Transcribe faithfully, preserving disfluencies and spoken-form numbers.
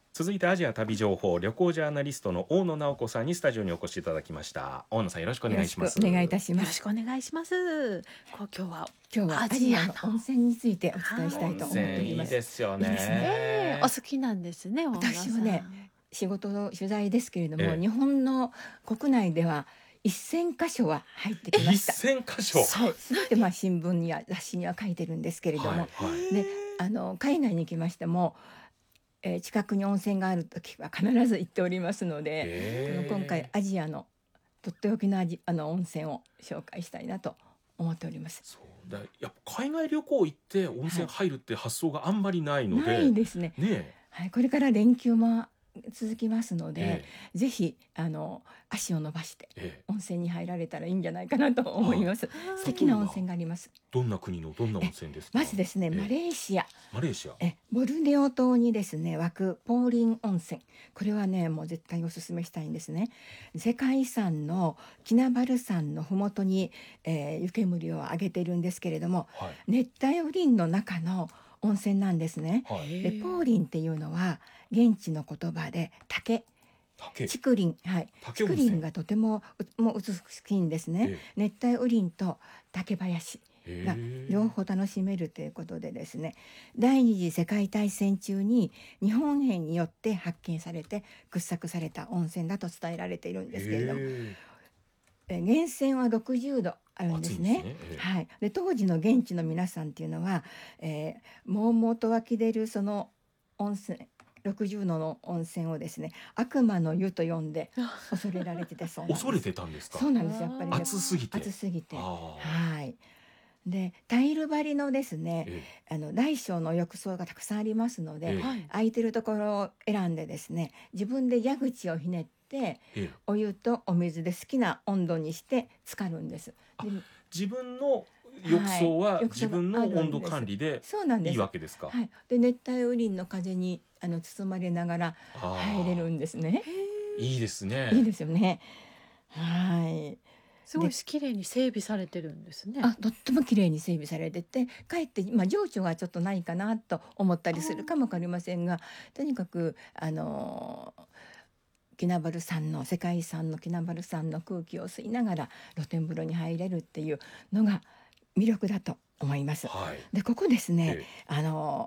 続いてアジア旅情報旅行ジャーナリストの大野直子さんにスタジオにお越しいただきました。大野さんよろしくお願いします。 よろしくお願いいたしよろします。 くお願いします。こう今日は今日はアジアの温泉についてお伝えしたいと思っております。 温泉いいですよね。 いいですねえー、お好きなんですね。大野さん私はね仕事の取材ですけれども、 ええ日本の国内ではせん箇所は入ってきました。 せん箇所。 はい、でまあ新聞や雑誌には書いてるんですけれども、 はいはいであの海外に行きましても、えー近くに温泉がある時は必ず行っておりますので、 えーこの今回アジアのとっておきのアジあの温泉を紹介したいなと思っております。 そうだやっぱ海外旅行行って温泉入るって発想があんまりないので、 ないですね。 ねはい、これから連休も続きますので、 えぜひあの足を伸ばしてえええ温泉に入られたらいいんじゃないかなと思います。素敵な温泉があります。 どんな国のどんな温泉ですか。 まずですね、 ええマレーシアマレーシア。 えボルネオ島にですね湧くポーリン温泉、これはねもう絶対おすすめしたいんですね。世界遺産のキナバル山のふもとに、えー湯煙を上げているんですけれども、 はい熱帯雨林の中の温泉なんですね。 はい。 でポーリンっていうのは現地の言葉で竹、 竹竹林、はい、竹竹温泉林がとてもうもう美しいんですね。 え熱帯雨林と竹林えがええ両方楽しめるということでですね、第二次世界大戦中に日本兵によって発見されて掘削された温泉だと伝えられているんですけれども、 ええ源泉はろくじゅうどあるんですね。 暑いんですねええはい、で当時の現地の皆さんっていうのは、えー、猛々と湧き出るその温泉ろくじゅうどの温泉をですね悪魔の湯と呼んで恐れられてたそうなんです。 恐れてたんですか。 そうなんですやっぱりね、 暑すぎて。 暑すぎてあはいでタイル張りのですね、 えあの大小の浴槽がたくさんありますので、 ええはい。 空いてるところを選んでですね自分で蛇口をひねってええお湯とお水で好きな温度にして浸かるんです。で自分の浴槽ははい自分の温度管理でそうなんです。 いいわけですか。 はい、で熱帯雨林の風にあの包まれながらあ入れるんですね。 ーいいですね。 いいですよね。はいすごい綺麗に整備されてるんですね。 あとっても綺麗に整備されててかえって、まあ、情緒がちょっとないかなと思ったりするかもわかりませんが、とにかくあのキナバル山の世界遺産のキナバル山の空気を吸いながら露天風呂に入れるっていうのが魅力だと思います。 はい。 でここですね、 えあの